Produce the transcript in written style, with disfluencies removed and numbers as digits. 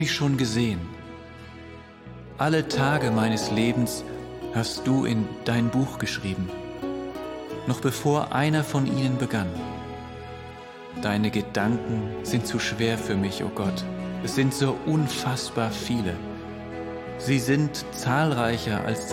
mich schon gesehen. Alle Tage meines Lebens hast du in dein Buch geschrieben, noch bevor einer von ihnen begann. Deine Gedanken sind zu schwer für mich, o Gott. Es sind so unfassbar viele. Sie sind zahlreicher als